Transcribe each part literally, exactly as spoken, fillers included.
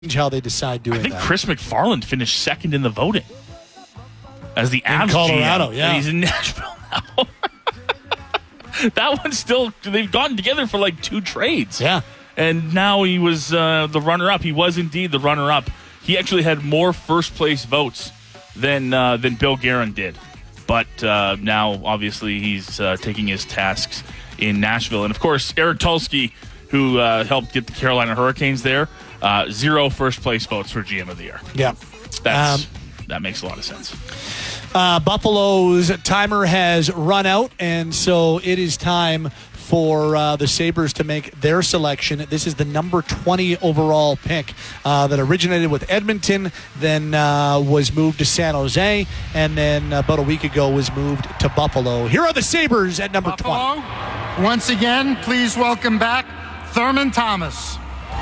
how they decide doing I think that. Chris McFarland finished second in the voting as the Avs in Colorado, G M, yeah. and he's in Nashville now. That one's still, they've gotten together for like two trades. Yeah. And now he was uh, the runner-up. He was indeed the runner-up. He actually had more first-place votes than uh, than Bill Guerin did. But uh, now, obviously, he's uh, taking his tasks in Nashville. And, of course, Eric Tulsky, who uh, helped get the Carolina Hurricanes there, uh, zero first-place votes for G M of the Year. Yeah. That's, Um, that makes a lot of sense. Uh, Buffalo's timer has run out, and so it is time for uh, the Sabres to make their selection. This is the number twenty overall pick uh, that originated with Edmonton, then uh, was moved to San Jose, and then about a week ago was moved to Buffalo. Here are the Sabres at number Buffalo. twenty. Once again, please welcome back Thurman Thomas.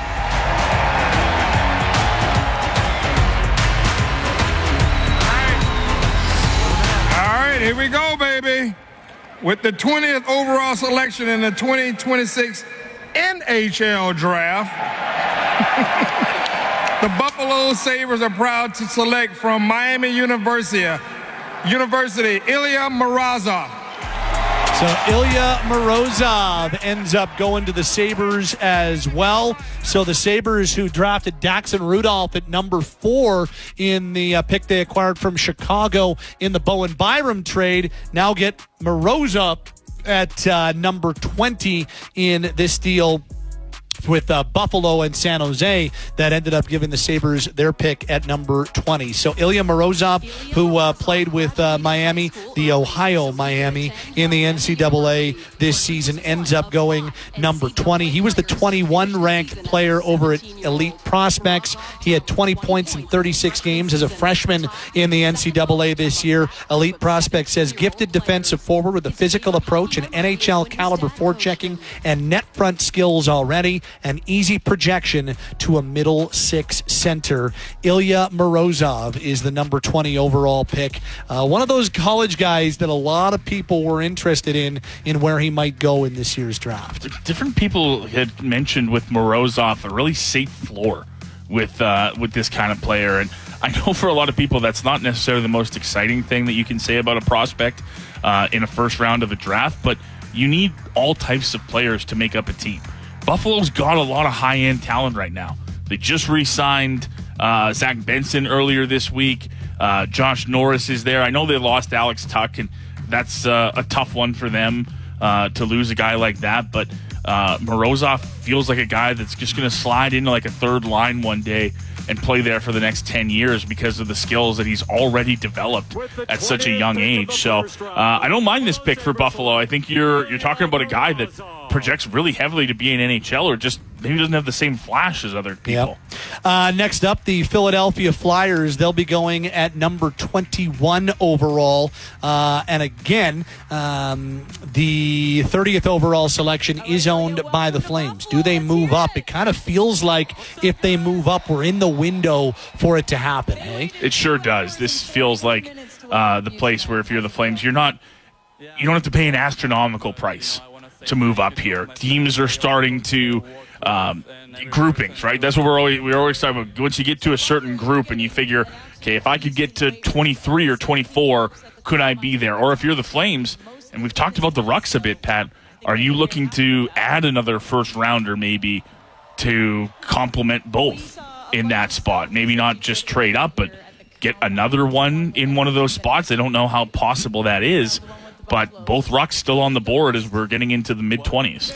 Here we go, baby. With the twentieth overall selection in the twenty twenty-six N H L draft, the Buffalo Sabres are proud to select from Miami University, University Ilya Morozov. So Ilya Morozov ends up going to the Sabres as well. So the Sabres, who drafted Daxon Rudolph at number four in the uh, pick they acquired from Chicago in the Bowen Byram trade, now get Morozov at uh, number twenty in this deal with uh, Buffalo and San Jose that ended up giving the Sabres their pick at number twenty. So Ilya Morozov, who uh, played with uh, Miami, the Ohio Miami, in the N C double A this season, ends up going number twenty. He was the twenty-one ranked player over at Elite Prospects. He had twenty points in thirty-six games as a freshman in the N C double A this year. Elite Prospects says gifted defensive forward with a physical approach and N H L caliber forechecking and net front skills already. An easy projection to a middle six center. Ilya Morozov is the number twenty overall pick. Uh, one of those college guys that a lot of people were interested in, in where he might go in this year's draft. Different people had mentioned with Morozov a really safe floor with uh, with this kind of player. And I know for a lot of people that's not necessarily the most exciting thing that you can say about a prospect uh, in a first round of a draft, but you need all types of players to make up a team. Buffalo's got a lot of high-end talent right now. They just re-signed uh, Zach Benson earlier this week. Uh, Josh Norris is there. I know they lost Alex Tuck, and that's uh, a tough one for them uh, to lose a guy like that. But uh, Morozov feels like a guy that's just going to slide into like a third line one day and play there for the next ten years because of the skills that he's already developed at such a young age. So uh, I don't mind this pick for Buffalo. I think you're you're talking about a guy that projects really heavily to be an N H L, or just maybe doesn't have the same flash as other people. Yep. Uh, next up, the Philadelphia Flyers. They'll be going at number twenty-one overall. Uh, and again, um, the thirtieth overall selection is owned by the Flames. Do they move up? It kind of feels like if they move up, we're in the window for it to happen, hey? It sure does. This feels like uh, the place where if you're the Flames, you're not, you don't have to pay an astronomical price to move up here. Teams are starting to um, groupings, right? That's what we're always we're always talking about. Once you get to a certain group and you figure, okay, if I could get to twenty-three or twenty-four, could I be there? Or if you're the Flames, and we've talked about the Rucks a bit, Pat, are you looking to add another first rounder maybe to complement both in that spot? Maybe not just trade up, but get another one in one of those spots. I don't know how possible that is. But both Rucks still on the board as we're getting into the mid-twenties.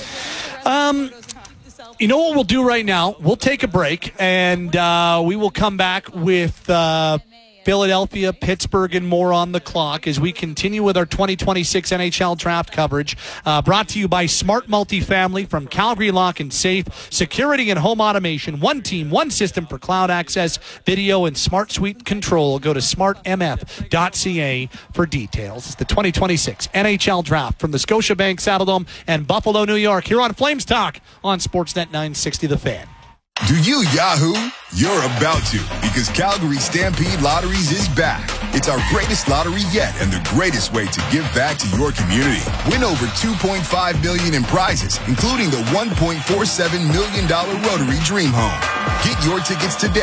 Um, you know what we'll do right now? We'll take a break, and uh, we will come back with uh, Philadelphia, Pittsburgh, and more on the clock as we continue with our twenty twenty-six N H L draft coverage. Uh, brought to you by Smart Multifamily from Calgary Lock and Safe, security and home automation. One team, one system for cloud access, video, and smart suite control. Go to smart m f dot c a for details. It's the twenty twenty-six N H L draft from the Scotiabank Saddledome and Buffalo, New York, here on Flames Talk on Sportsnet nine sixty The Fan. Do you Yahoo? You're about to, because Calgary Stampede Lotteries is back. It's our greatest lottery yet and the greatest way to give back to your community. Win over two point five million dollars in prizes, including the one point four seven million dollars Rotary Dream Home. Get your tickets today